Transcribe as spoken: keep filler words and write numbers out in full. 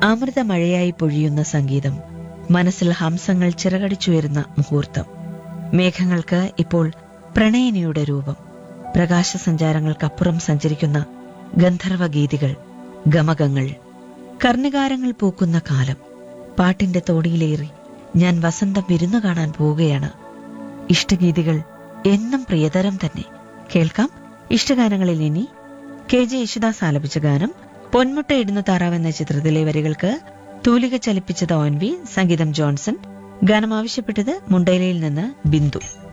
അമൃതമഴയായി പൊഴിയുന്ന സംഗീതം, മനസ്സിൽ ഹംസങ്ങൾ ചിറകടിച്ചുയരുന്ന മുഹൂർത്തം. മേഘങ്ങൾക്ക് ഇപ്പോൾ പ്രണയിനിയുടെ രൂപം. പ്രകാശസഞ്ചാരങ്ങൾക്കപ്പുറം സഞ്ചരിക്കുന്ന ഗന്ധർവഗീതികൾ, ഗമകങ്ങൾ. കർണികാരങ്ങൾ പൂക്കുന്ന കാലം. പാട്ടിന്റെ തോടിയിലേറി ഞാൻ വസന്തം വിരുന്നു കാണാൻ പോവുകയാണ്. ഇഷ്ടഗീതികൾ എന്നും പ്രിയതരം തന്നെ. കേൾക്കാം ഇഷ്ടഗാനങ്ങളിൽ ഇനി കെ ജെ യേശുദാസ് ആലപിച്ച ഗാനം. പൊന്മുട്ടയിടുന്ന താറാവ് എന്ന ചിത്രത്തിലെ വരികൾക്ക് തൂലിക ചലിപ്പിച്ചത് ഒ എൻ വി, സംഗീതം ജോൺസൺ. ഗാനം ആവശ്യപ്പെട്ടത് മുണ്ടേലയിൽ നിന്ന് ബിന്ദു.